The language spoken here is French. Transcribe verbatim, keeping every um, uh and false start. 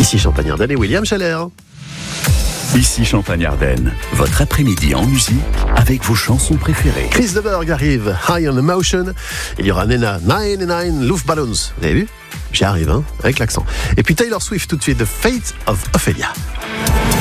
Ici Champagne-Ardenne et William Scheller. Ici Champagne-Ardenne, votre après-midi en musique avec vos chansons préférées. Chris de Burgh arrive, High on Emotion. Il y aura Nena, quatre-vingt-dix Luftballons. Vous avez vu ? J'y arrive, hein, avec l'accent. Et puis Taylor Swift tout de suite, The Fate of Ophelia.